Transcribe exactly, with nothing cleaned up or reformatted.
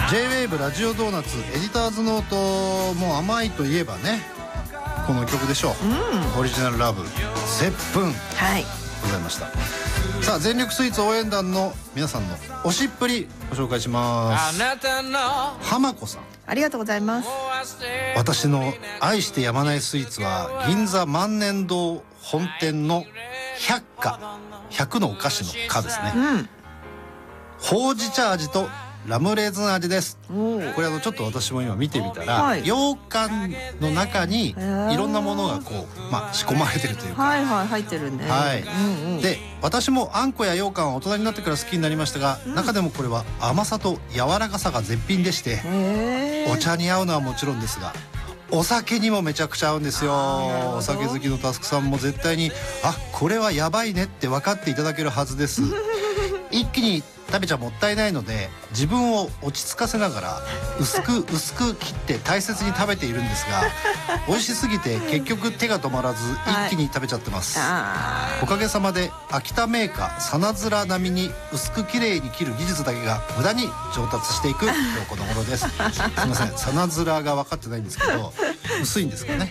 ジェイウェーブ ラジオドーナツエディターズノートも甘いといえばねこの曲でしょう、うん、オリジナルラブ接吻、はい、ございました。さあ全力スイーツ応援団の皆さんの推しっぷりご紹介します。浜子さん、 ありがとうございます。 私の愛してやまないスイーツは銀座万年堂本店の百花ひゃくのお菓子の花ですね、うん、ほうじ茶味とラムレーズン味です。これあのちょっと私も今見てみたら、はい、羊羹の中にいろんなものがこう、まあ、仕込まれてるというか、 はいはい、入ってるね、 はい、うんうん、で私もあんこや羊羹は大人になってから好きになりましたが、うん、中でもこれは甘さと柔らかさが絶品でして、お茶に合うのはもちろんですがお酒にもめちゃくちゃ合うんですよ。お酒好きのタスクさんも絶対にあこれはやばいねって分かっていただけるはずです一気に食べちゃもったいないので自分を落ち着かせながら薄く薄く切って大切に食べているんですが美味しすぎて結局手が止まらず一気に食べちゃってます、はい、おかげさまで秋田メーカーさなずら並みに薄くきれいに切る技術だけが無駄に上達していく今日この頃です。すいません、さなずらが分かってないんですけど薄いんですかね。